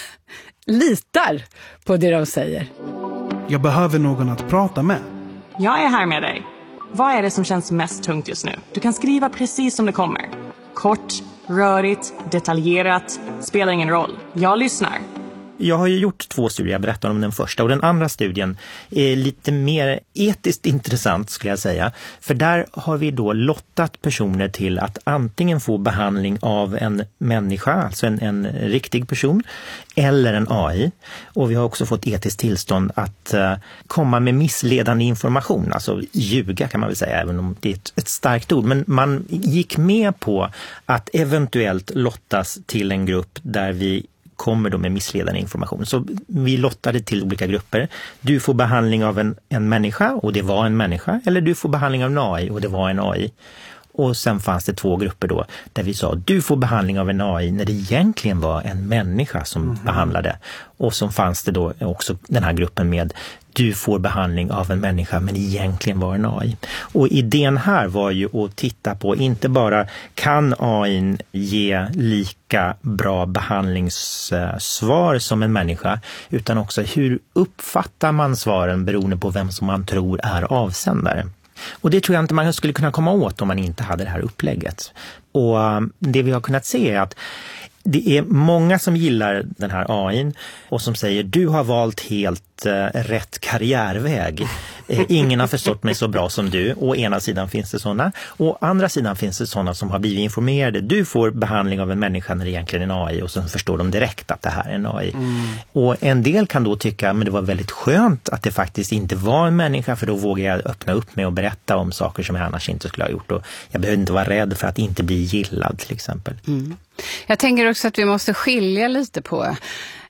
litar på det de säger. Jag behöver någon att prata med. Jag är här med dig. Vad är det som känns mest tungt just nu? Du kan skriva precis som det kommer. Kort, rörigt, detaljerat, spelar ingen roll. Jag lyssnar. Jag har ju gjort två studier, jag berättar om den första och den andra studien är lite mer etiskt intressant skulle jag säga. För där har vi då lottat personer till att antingen få behandling av en människa, alltså en, en riktig person, eller en A I. Och vi har också fått etiskt tillstånd att uh, komma med missledande information, alltså ljuga kan man väl säga, även om det är ett, ett starkt ord. Men man gick med på att eventuellt lottas till en grupp där vi kommer då med missledande information. Så vi lottade till olika grupper. Du får behandling av en, en människa och det var en människa. Eller du får behandling av en A I och det var en A I. Och sen fanns det två grupper då där vi sa du får behandling av en A I när det egentligen var en människa som mm. behandlade. Och så fanns det då också den här gruppen med du får behandling av en människa men egentligen var en A I. Och idén här var ju att titta på inte bara kan A I ge lika bra behandlingssvar som en människa utan också hur uppfattar man svaren beroende på vem som man tror är avsändare. Och det tror jag inte man skulle kunna komma åt om man inte hade det här upplägget. Och det vi har kunnat se är att det är många som gillar den här A I:n och som säger du har valt helt eh, rätt karriärväg. Eh, ingen har förstått mig så bra som du. Å ena sidan finns det sådana. Å andra sidan finns det sådana som har blivit informerade. Du får behandling av en människa när det egentligen är en A I och så förstår de direkt att det här är en A I. Mm. Och en del kan då tycka men det var väldigt skönt att det faktiskt inte var en människa för då vågar jag öppna upp mig och berätta om saker som jag annars inte skulle ha gjort. Och jag behöver inte vara rädd för att inte bli gillad till exempel. Mm. Jag tänker också att vi måste skilja lite på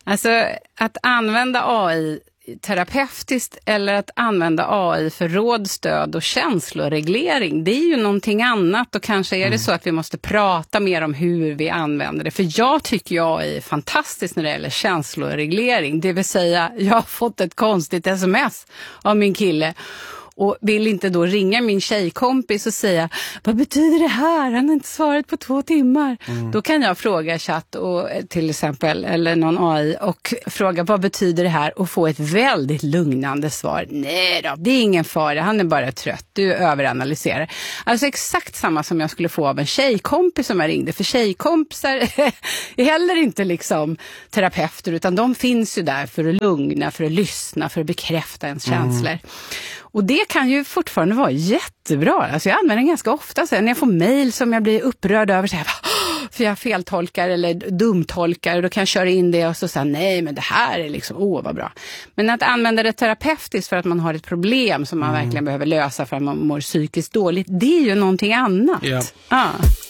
Alltså att använda A I terapeutiskt eller att använda A I för råd, stöd och känsloreglering, det är ju någonting annat, och kanske är det mm. så att vi måste prata mer om hur vi använder det. För jag tycker ju A I är fantastiskt när det gäller känsloreglering, det vill säga jag har fått ett konstigt sms av min kille och vill inte då ringa min tjejkompis och säga, vad betyder det här? Han har inte svarat på två timmar. Mm. Då kan jag fråga chatt och, till exempel, eller någon A I, och fråga, vad betyder det här? Och få ett väldigt lugnande svar. Nej då, det är ingen fara, han är bara trött. Du överanalyserar. Alltså exakt samma som jag skulle få av en tjejkompis som jag ringde. För tjejkompisar är heller inte liksom terapeuter, utan de finns ju där för att lugna, för att lyssna, för att bekräfta ens mm. känslor. Och det kan ju fortfarande vara jättebra. Alltså jag använder den ganska ofta. Så när jag får mejl som jag blir upprörd över, så här, för jag feltolkar eller dumtolkar, då kan jag köra in det och så säga nej, men det här är liksom, åh vad bra. Men att använda det terapeutiskt för att man har ett problem som man mm. verkligen behöver lösa för att man mår psykiskt dåligt, det är ju någonting annat. Ja. Ah.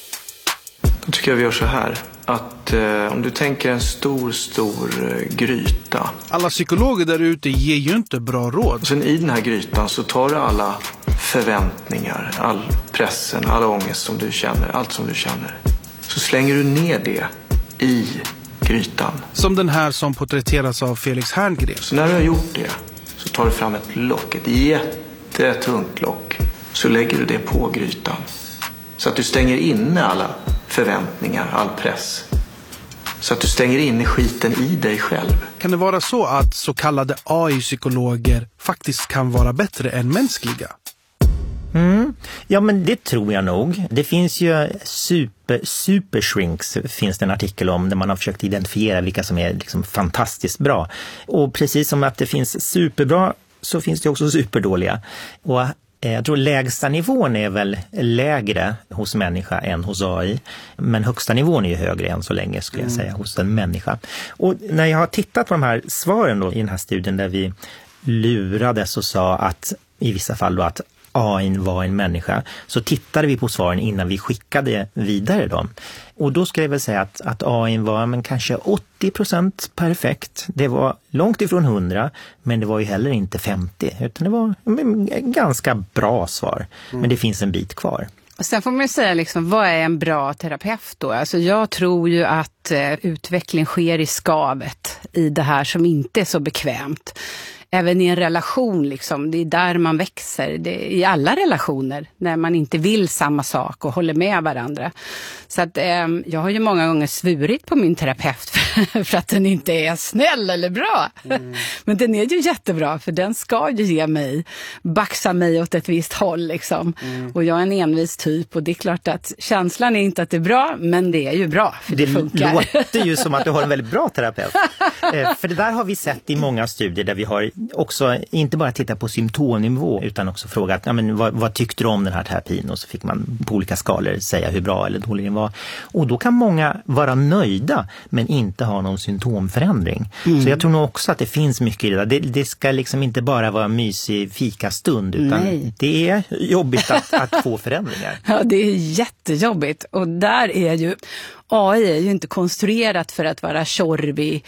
Då tycker jag vi gör så här. Att eh, om du tänker en stor, stor eh, gryta. Alla psykologer där ute ger ju inte bra råd. Och sen i den här grytan så tar du alla förväntningar, all pressen, all ångest som du känner, allt som du känner. Så slänger du ner det i grytan. Som den här som porträtteras av Felix Herngren. Så när du har gjort det så tar du fram ett lock, ett jättetungt lock. Så lägger du det på grytan. Så att du stänger inne alla förväntningar, all press. Så att du stänger in skiten i dig själv. Kan det vara så att så kallade A I-psykologer faktiskt kan vara bättre än mänskliga? Mm. Ja, men det tror jag nog. Det finns ju super, super shrinks, finns det en artikel om, där man har försökt identifiera vilka som är liksom fantastiskt bra. Och precis som att det finns superbra, så finns det också superdåliga. Och jag tror lägsta nivån är väl lägre hos människa än hos A I. Men högsta nivån är ju högre än så länge, skulle jag säga, mm. hos en människa. Och när jag har tittat på de här svaren då, i den här studien där vi lurades och sa att i vissa fall då att A I var en människa, så tittade vi på svaren innan vi skickade vidare dem. Och då skulle jag väl säga att, att A I var men kanske åttio procent perfekt. Det var långt ifrån hundra, men det var ju heller inte femtio, utan det var en ganska bra svar. Mm. Men det finns en bit kvar. Och sen får man ju säga, liksom, vad är en bra terapeut då? Alltså jag tror ju att eh, utveckling sker i skavet, i det här som inte är så bekvämt. Även i en relation, liksom, det är där man växer. Det är i alla relationer, när man inte vill samma sak och håller med varandra. Så att, eh, jag har ju många gånger svurit på min terapeut för, för att den inte är snäll eller bra. Mm. Men den är ju jättebra, för den ska ju ge mig, baxa mig åt ett visst håll. Liksom. Mm. Och jag är en envis typ, och det är klart att känslan är inte att det är bra, men det är ju bra, för det, det funkar. Det låter ju som att du har en väldigt bra terapeut. eh, för det där har vi sett i många studier där vi har också inte bara titta på symptomnivå, utan också fråga ja, men vad, vad tyckte du om den här terapin, och så fick man på olika skalor säga hur bra eller dålig den var. Och då kan många vara nöjda men inte ha någon symptomförändring. Mm. Så jag tror nog också att det finns mycket i det där. Det, det ska liksom inte bara vara en mysig fikastund, utan Nej. det är jobbigt att, att få förändringar. Ja, det är jättejobbigt. Och där är ju A I är ju inte konstruerat för att vara tjorvig,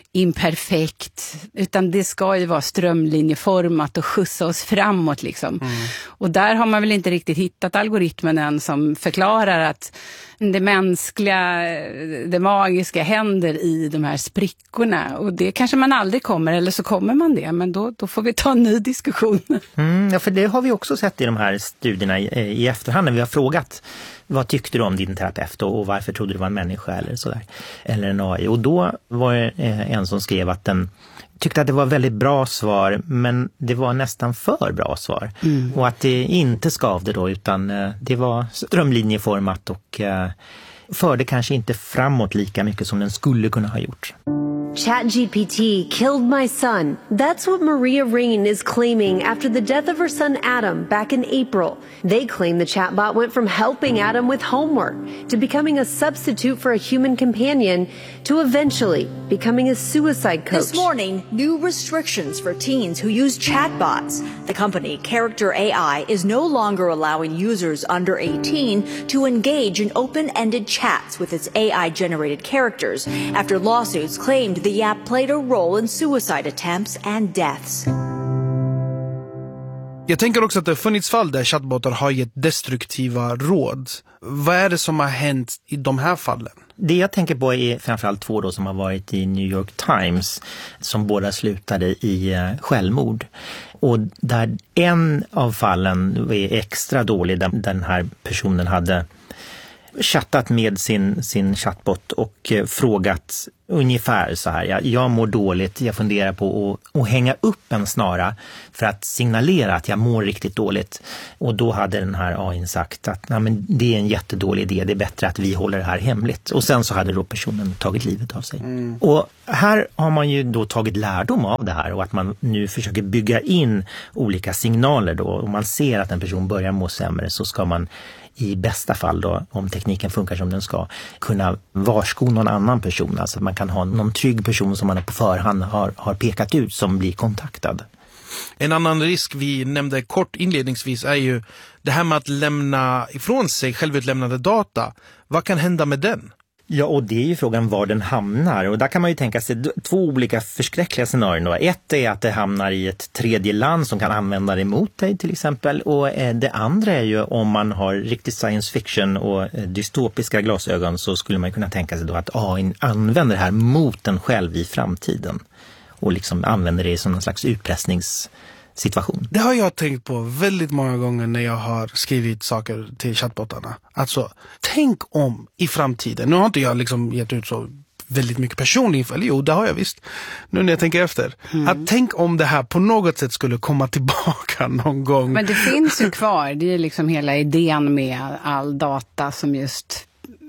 imperfekt, utan det ska ju vara strömlinjeformat och skjutsa oss framåt liksom. Mm. Och där har man väl inte riktigt hittat algoritmen än som förklarar att det mänskliga, det magiska händer i de här sprickorna, och det kanske man aldrig kommer, eller så kommer man det, men då, då får vi ta en ny diskussion. Mm, ja, för det har vi också sett i de här studierna i, i efterhand när vi har frågat vad tyckte du om din terapeut och varför trodde du var en människa eller sådär, eller en A I. Och då var det en som skrev att den tyckte att det var väldigt bra svar, men det var nästan för bra svar. Mm. Och att det inte skavde då, utan det var strömlinjeformat och förde kanske inte framåt lika mycket som den skulle kunna ha gjort. ChatGPT killed my son. That's what Maria Rain is claiming after the death of her son Adam back in April. They claim the chatbot went from helping Adam with homework to becoming a substitute for a human companion to eventually becoming a suicide coach. This morning, new restrictions for teens who use chatbots. The company Character A I is no longer allowing users under eighteen to engage in open-ended chats with its A I-generated characters after lawsuits claimed claimed the app played a role in suicide attempts and deaths. Jag tänker också att det har funnits fall där chattbotar har gett destruktiva råd. Vad är det som har hänt i de här fallen? Det jag tänker på är framförallt två då som har varit i New York Times som båda slutade i självmord. Och där en av fallen är extra dålig, där den här personen hade chattat med sin, sin chattbot och frågat ungefär så här: jag, jag mår dåligt, jag funderar på att, att hänga upp en snara för att signalera att jag mår riktigt dåligt. Och då hade den här A I:n sagt att nej, men det är en jättedålig idé, det är bättre att vi håller det här hemligt. Och sen så hade då personen tagit livet av sig. Mm. Och här har man ju då tagit lärdom av det här och att man nu försöker bygga in olika signaler då. Om man ser att en person börjar må sämre så ska man i bästa fall då, om tekniken funkar som den ska, kunna varsko någon annan person. Alltså att man kan ha någon trygg person som man på förhand har, har pekat ut som blir kontaktad. En annan risk vi nämnde kort inledningsvis är ju det här med att lämna ifrån sig självutlämnade data. Vad kan hända med den? Ja, och det är ju frågan var den hamnar. Och där kan man ju tänka sig två olika förskräckliga scenarier då. Ett är att det hamnar i ett tredje land som kan använda det emot dig till exempel. Och det andra är ju om man har riktigt science fiction och dystopiska glasögon så skulle man kunna tänka sig då att A I använder det här mot en själv i framtiden. Och liksom använder det som en slags utpressnings situation. Det har jag tänkt på väldigt många gånger när jag har skrivit saker till chattbotarna. Alltså, tänk om i framtiden. Nu har inte jag liksom gett ut så väldigt mycket personlig info. Eller jo, det har jag visst. Nu när jag tänker efter. Mm. Att tänk om det här på något sätt skulle komma tillbaka någon gång. Men det finns ju kvar. Det är liksom hela idén med all data som just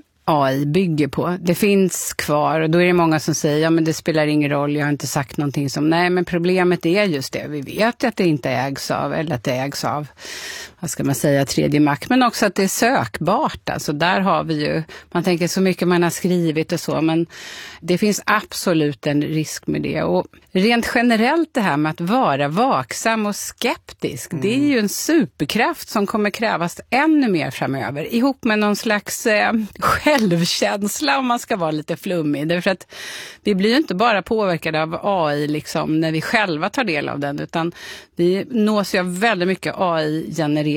A I bygger på. Det finns kvar och då är det många som säger ja men det spelar ingen roll, jag har inte sagt någonting som nej men problemet är just det. Vi vet att det inte ägs av eller att det ägs av vad ska man säga, tredje makt, men också att det är sökbart. Alltså där har vi ju, man tänker så mycket man har skrivit och så, men det finns absolut en risk med det. Och rent generellt det här med att vara vaksam och skeptisk, mm. det är ju en superkraft som kommer krävas ännu mer framöver, ihop med någon slags eh, självkänsla om man ska vara lite flummig. Därför att vi blir ju inte bara påverkade av A I liksom när vi själva tar del av den, utan vi nås ju av väldigt mycket A I-genererade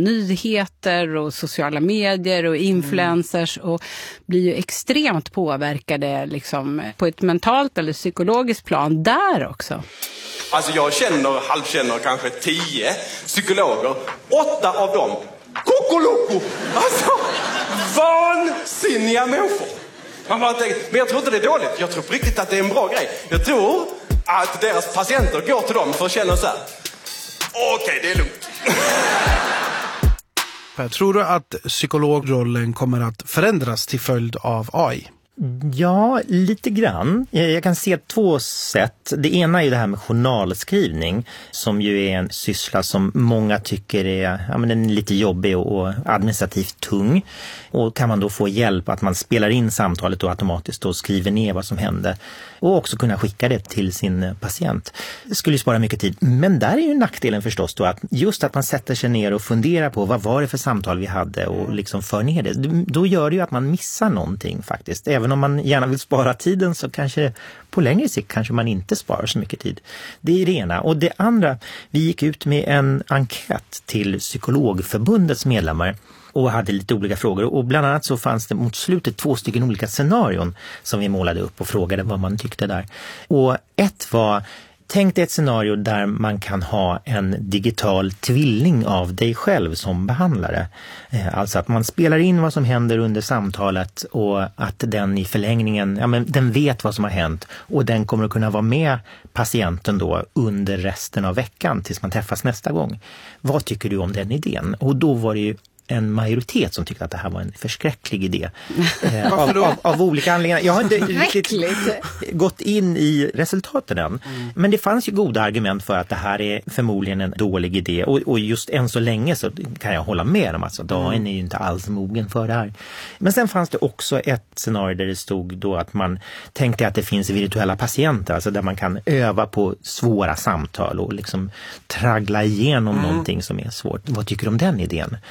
nyheter och sociala medier och influencers och blir ju extremt påverkade liksom på ett mentalt eller psykologiskt plan där också. Alltså jag känner, halvkänner kanske tio psykologer, åtta av dem kokoloko, alltså vansinniga människor. Man bara tänker, men jag tror inte det är dåligt, jag tror på riktigt att det är en bra grej. Jag tror att deras patienter går till dem för att känna så här, okej, det är lugnt. Tror du att psykologrollen kommer att förändras till följd av A I? Ja, lite grann. Jag kan se två sätt. Det ena är ju det här med journalskrivning som ju är en syssla som många tycker är, ja, men den är lite jobbig och administrativt tung. Och kan man då få hjälp att man spelar in samtalet och automatiskt då skriver ner vad som hände och också kunna skicka det till sin patient. Det skulle ju spara mycket tid. Men där är ju nackdelen förstås då att just att man sätter sig ner och funderar på vad var det för samtal vi hade och liksom för ner det. Då gör det ju att man missar någonting faktiskt. Även om man gärna vill spara tiden så kanske på längre sikt kanske man inte sparar så mycket tid. Det är det ena. Och det andra, vi gick ut med en enkät till Psykologförbundets medlemmar och hade lite olika frågor. Och bland annat så fanns det mot slutet två stycken olika scenarion som vi målade upp och frågade vad man tyckte där. Och ett var, tänk dig ett scenario där man kan ha en digital tvilling av dig själv som behandlare. Alltså att man spelar in vad som händer under samtalet och att den i förlängningen, ja men den vet vad som har hänt och den kommer att kunna vara med patienten då under resten av veckan tills man träffas nästa gång. Vad tycker du om den idén? Och då var det ju en majoritet som tyckte att det här var en förskräcklig idé. Eh, av, av, av olika anledningar. Jag har inte riktigt gått in i resultaten än. Mm. Men det fanns ju goda argument för att det här är förmodligen en dålig idé. Och, och just än så länge så kan jag hålla med om. Alltså, dagen mm. är ju inte alls mogen för det här. Men sen fanns det också ett scenario där det stod då att man tänkte att det finns virtuella patienter. Alltså där man kan öva på svåra samtal och liksom traggla igenom mm. någonting som är svårt. Vad tycker du om den idén? Jo,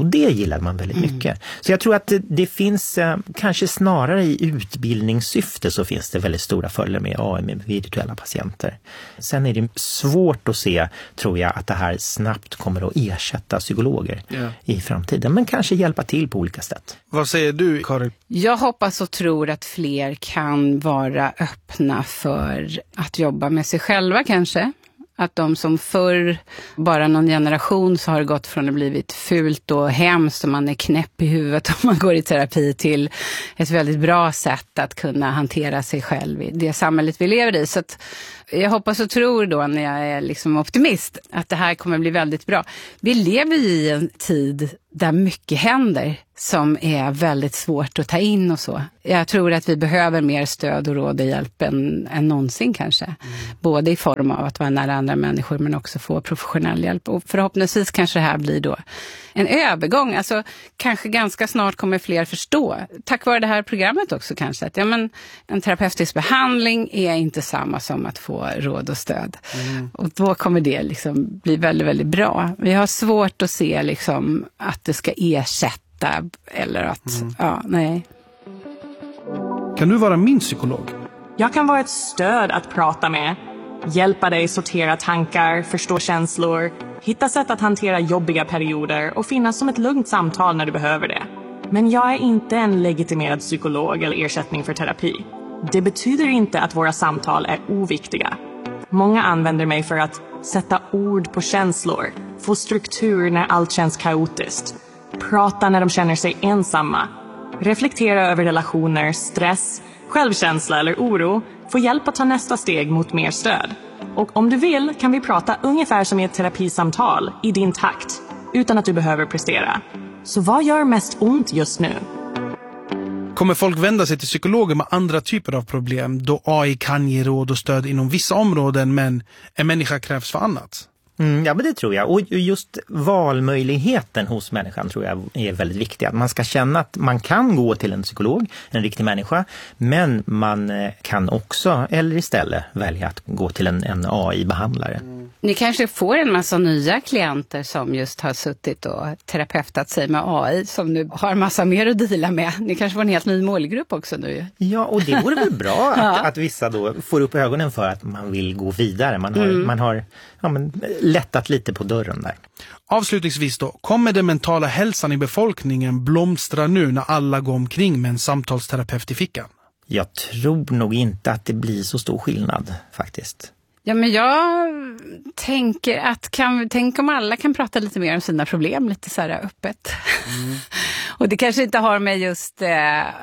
Och det gillar man väldigt mm. mycket. Så jag tror att det, det finns, eh, kanske snarare i utbildningssyfte så finns det väldigt stora fördelar med A I med virtuella patienter. Sen är det svårt att se, tror jag, att det här snabbt kommer att ersätta psykologer ja. i framtiden. Men kanske hjälpa till på olika sätt. Vad säger du, Karin? Jag hoppas och tror att fler kan vara öppna för att jobba med sig själva kanske. Att de som förr, bara någon generation så har det gått från att blivit fult och hemskt och man är knäpp i huvudet och man går i terapi till ett väldigt bra sätt att kunna hantera sig själv i det samhället vi lever i. Så att jag hoppas och tror då, när jag är liksom optimist, att det här kommer bli väldigt bra. Vi lever i en tid där mycket händer som är väldigt svårt att ta in och så. Jag tror att vi behöver mer stöd och råd och hjälp än, än någonsin kanske. Mm. Både i form av att vara nära andra människor men också få professionell hjälp. Och förhoppningsvis kanske det här blir då en övergång. Alltså kanske ganska snart kommer fler förstå. Tack vare det här programmet också kanske. Att ja, men, en terapeutisk behandling är inte samma som att få råd och stöd. Mm. Och då kommer det liksom bli väldigt, väldigt bra. Vi har svårt att se liksom att det ska ersätta eller att, mm. ja, nej. Kan du vara min psykolog? Jag kan vara ett stöd att prata med. Hjälpa dig sortera tankar, förstå känslor, hitta sätt att hantera jobbiga perioder och finnas som ett lugnt samtal när du behöver det. Men jag är inte en legitimerad psykolog eller ersättning för terapi. Det betyder inte att våra samtal är oviktiga. Många använder mig för att sätta ord på känslor, få struktur när allt känns kaotiskt, prata när de känner sig ensamma, reflektera över relationer, stress, självkänsla eller oro, få hjälp att ta nästa steg mot mer stöd. Och om du vill kan vi prata ungefär som i ett terapisamtal, i din takt, utan att du behöver prestera. Så vad gör mest ont just nu? Kommer folk vända sig till psykologer med andra typer av problem då A I kan ge råd och stöd inom vissa områden men en människa krävs för annat? Mm, ja, men det tror jag. Och just valmöjligheten hos människan tror jag är väldigt viktig. Att man ska känna att man kan gå till en psykolog, en riktig människa, men man kan också, eller istället, välja att gå till en, en A I-behandlare. Mm. Ni kanske får en massa nya klienter som just har suttit och terapeutat sig med A I som nu har massa mer att dela med. Ni kanske får en helt ny målgrupp också nu. Ja, och det vore väl bra att, ja. att vissa då får upp ögonen för att man vill gå vidare. Man har, mm. man har ja, men, lättat lite på dörren där. Avslutningsvis då, kommer den mentala hälsan i befolkningen blomstra nu när alla går omkring med en samtalsterapeut i fickan? Jag tror nog inte att det blir så stor skillnad faktiskt. Ja, men jag tänker att kan, tänk om alla kan prata lite mer om sina problem lite så här öppet. Mm. Och det kanske inte har med just, eh,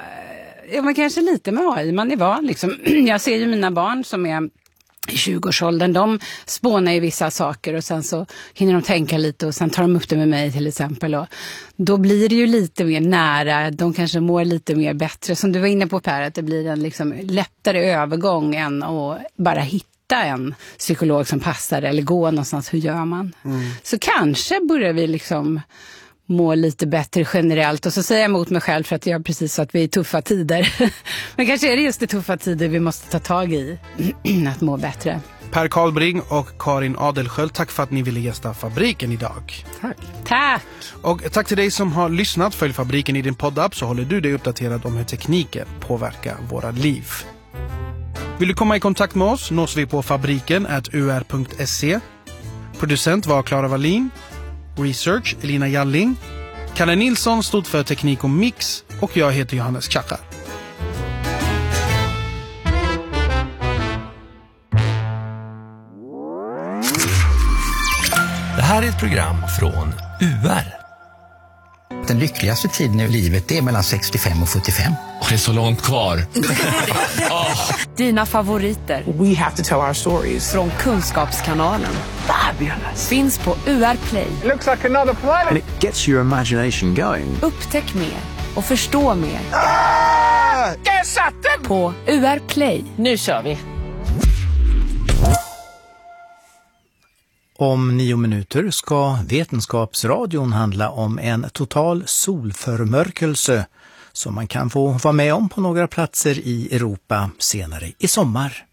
ja men kanske lite med A I, man är van liksom. Jag ser ju mina barn som är i tjugoårsåldern, de spånar ju vissa saker och sen så hinner de tänka lite och sen tar de upp det med mig till exempel och då blir det ju lite mer nära, de kanske mår lite mer bättre. Som du var inne på Per, att det blir en liksom lättare övergång än att bara hitta en psykolog som passar eller gå någonstans, hur gör man? Mm. Så kanske börjar vi liksom må lite bättre generellt. Och så säger jag emot mig själv för att jag precis så att vi är i tuffa tider. Men kanske är det just i tuffa tider vi måste ta tag i att må bättre. Per Karlbring och Karin Adelsköld, tack för att ni ville gästa Fabriken idag. Tack. Tack. Och tack till dig som har lyssnat. Följ Fabriken i din poddapp så håller du dig uppdaterad om hur tekniken påverkar våra liv. Vill du komma i kontakt med oss nås vi på fabriken at u r punkt se. Producent var Clara Wallin. Research Elina Jalling. Kalle Nilsson stod för teknik och mix och jag heter Johannes Kachar. Det här är ett program från U R. Den lyckligaste tiden i livet är mellan sextiofem och sjuttiofem. Och det är så långt kvar. oh. Dina favoriter. We have to tell our stories. Från Kunskapskanalen. Fabulous. Finns på U R Play. It looks like another planet. And it gets your imagination going. Upptäck mer och förstå mer. Ah! Jag satt den! På U R Play. Nu kör vi. Om nio minuter ska Vetenskapsradion handla om en total solförmörkelse som man kan få vara med om på några platser i Europa senare i sommar.